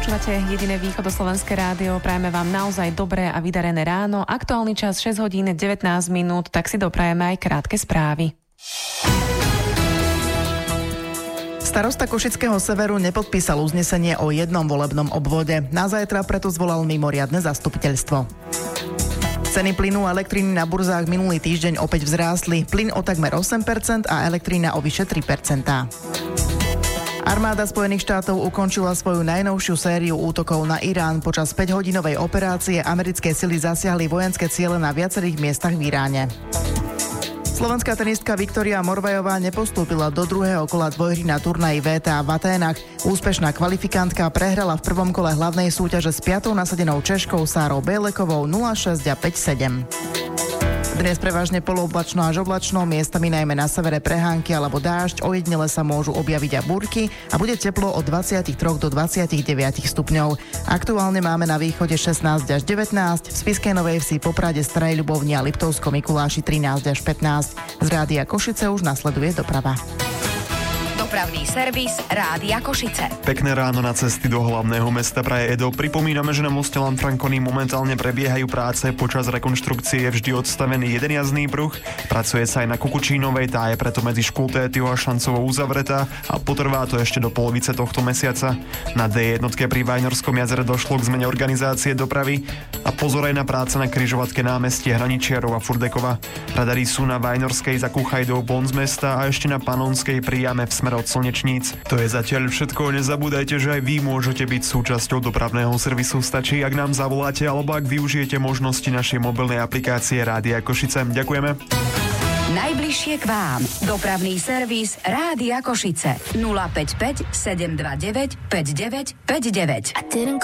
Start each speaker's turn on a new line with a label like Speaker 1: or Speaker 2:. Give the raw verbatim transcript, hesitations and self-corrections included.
Speaker 1: Počúvate jediné východoslovenské rádio. Prajeme vám naozaj dobré a vydarené ráno. Aktuálny čas šesť hodín devätnásť minút, tak si doprajeme aj krátke správy.
Speaker 2: Starosta Košického severu nepodpísal uznesenie o jednom volebnom obvode. Na zajtra preto zvolal mimoriadne zastupiteľstvo. Ceny plynu a elektriny na burzách minulý týždeň opäť vzrástli. Plyn o takmer osem percent a elektrina o vyše tri percentá. Armáda Spojených štátov ukončila svoju najnovšiu sériu útokov na Irán. Počas päťhodinovej operácie americké sily zasiahli vojenské ciele na viacerých miestach v Iráne. Slovenská tenistka Viktória Morvajová nepostúpila do druhého kola dvojhry na turnaji vé té á v Aténach. Úspešná kvalifikantka prehrala v prvom kole hlavnej súťaže s piatou nasadenou Češkou Sárou Bejlekovou nula šesť a päť sedem. Dnes prevažne polooblačno až oblačno, miestami najmä na severe prehánky alebo dážď, ojedinele sa môžu objaviť aj búrky a bude teplo od dvadsaťtri do dvadsaťdeväť stupňov. Aktuálne máme na východe šestnásť až devätnásť, v Spišskej Novej Vsi, Poprade, Starej Ľubovni a Liptovskom Mikuláši trinásť až pätnásť. Z Rádia Košice už nasleduje doprava.
Speaker 3: Dopravný servis Rádia Košice.
Speaker 4: Pekné ráno na cesty do hlavného mesta praje Edo. Pripomíname, že na moste Lanfranconi momentálne prebiehajú práce. Počas rekonštrukcie je vždy odstavený jeden jazdný pruh. Pracuje sa aj na Kukučínovej, tá je preto medzi Škultétyou a Šancovou uzavretá a potrvá to ešte do polovice tohto mesiaca. Na dé jednotke pri Vajnorskom jazere došlo k zmene organizácie dopravy a pozor aj na práce na križovatke námestie Hraničiarov a Furdekova. Radary sú na Vajnorskej za Kuchajdou von z mesta a ešte na Panonskej pri jame v smere od Slnečníc. To je zatiaľ všetko. Nezabúdajte, že aj vy môžete byť súčasťou dopravného servisu. Stačí, ak nám zavoláte alebo ak využijete možnosti našej mobilnej aplikácie Rádia Košice. Ďakujeme.
Speaker 3: Najbližšie k vám. Dopravný servis Rádia Košice. nula päť päť sedem dva deväť päť deväť päť deväť.